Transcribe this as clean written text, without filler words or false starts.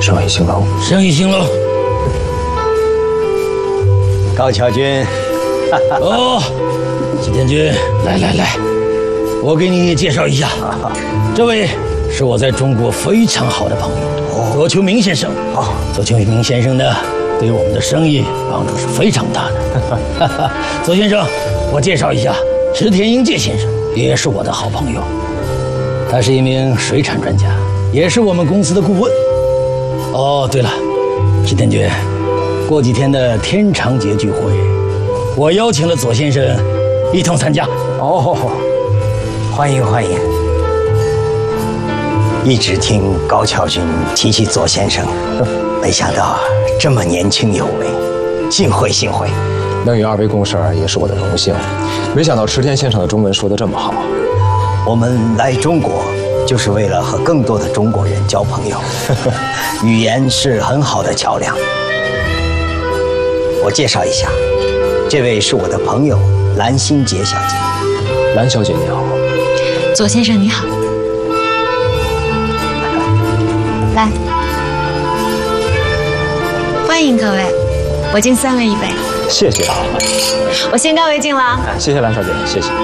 生意兴隆， 生意兴隆。 高桥君， 哦，齐天君，来，我给你介绍一下，这位是我在中国非常好的朋友，左秋明先生。左秋明先生呢，对我们的生意帮助是非常大的。左先生，我介绍一下，池田英介先生也是我的好朋友，他是一名水产专家，也是我们公司的顾问。哦，对了，池田君，过几天的天长节聚会，我邀请了左先生一同参加。 哦，欢迎。一直听高桥君提起左先生，没想到这么年轻有为，幸会。 能与二位共事也是我的荣幸。没想到池田先生的中文说得这么好。 我们来中国就是为了和更多的中国人交朋友，语言是很好的桥梁。我介绍一下，这位是我的朋友蓝心洁小姐。 蓝小姐你好。 左先生你好。来，欢迎各位，我敬3位一杯。 谢谢。 我先干为敬了。 谢谢蓝小姐，谢谢。